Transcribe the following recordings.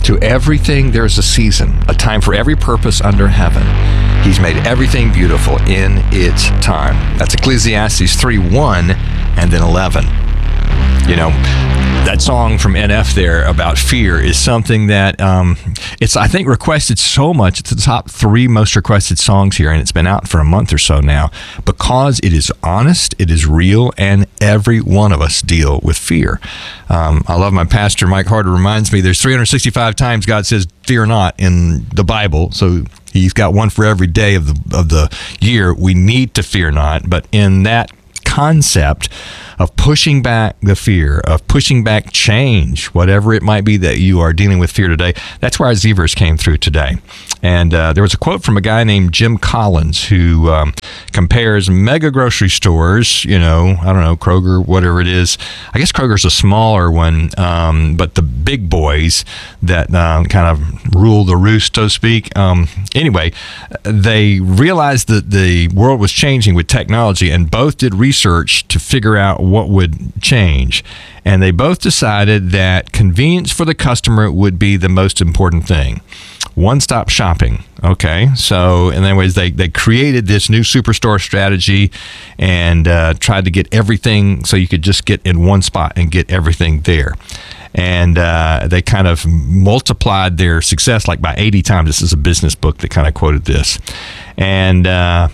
To everything there's a season, a time for every purpose under heaven. He's made everything beautiful in its time. That's Ecclesiastes 3:1 and then 11. You know, that song from NF there about fear is something that it's, I think, requested so much. It's the top 3 most requested songs here, and it's been out for a month or so now because it is honest, it is real, and every one of us deal with fear. I love my pastor, Mike Harder, reminds me there's 365 times God says, fear not, in the Bible. So he's got one for every day of the year. We need to fear not, but in that concept of pushing back the fear, of pushing back change, whatever it might be that you are dealing with fear today, that's where our Z-Verse came through today. And there was a quote from a guy named Jim Collins who compares mega grocery stores, you know, I don't know, Kroger, whatever it is. I guess Kroger's a smaller one, but the big boys that kind of rule the roost, so to speak. Anyway, they realized that the world was changing with technology, and both did research to figure out what would change. And they both decided that convenience for the customer would be the most important thing. One-stop shopping. Okay, so in other ways, they created this new superstore strategy and tried to get everything so you could just get in one spot and get everything there. And they kind of multiplied their success like by 80 times. This is a business book that kind of quoted this. And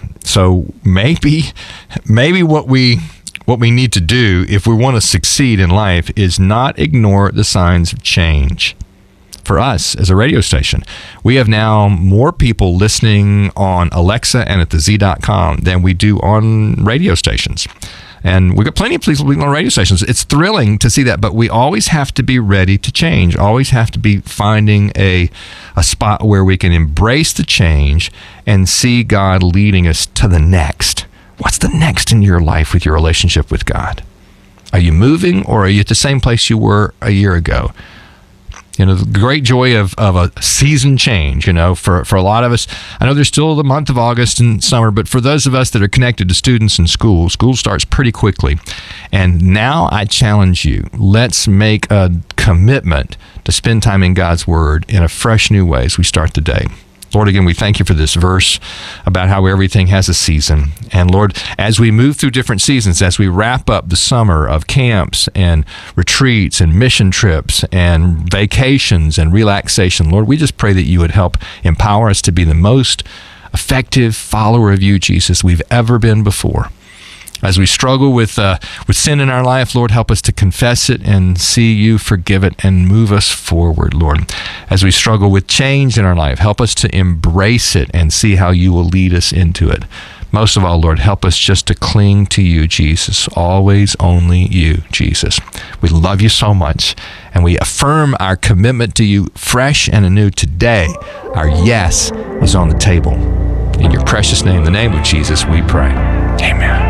so maybe what we need to do if we want to succeed in life is not ignore the signs of change. For us as a radio station, we have now more people listening on Alexa and at thez.com than we do on radio stations. And we've got plenty of people on radio stations. It's thrilling to see that, but we always have to be ready to change, always have to be finding a spot where we can embrace the change and see God leading us to the next. What's the next in your life with your relationship with God? Are you moving, or are you at the same place you were a year ago? You know, the great joy of a season change, you know, for a lot of us. I know there's still the month of August and summer, but for those of us that are connected to students in school starts pretty quickly. And now I challenge you, let's make a commitment to spend time in God's Word in a fresh new way as we start the day. Lord, again, we thank you for this verse about how everything has a season. And Lord, as we move through different seasons, as we wrap up the summer of camps and retreats and mission trips and vacations and relaxation, Lord, we just pray that you would help empower us to be the most effective follower of you, Jesus, we've ever been before. As we struggle with sin in our life, Lord, help us to confess it and see you forgive it and move us forward, Lord. As we struggle with change in our life, help us to embrace it and see how you will lead us into it. Most of all, Lord, help us just to cling to you, Jesus. Always only you, Jesus. We love you so much, and we affirm our commitment to you fresh and anew today. Our yes is on the table. In your precious name, the name of Jesus, we pray. Amen.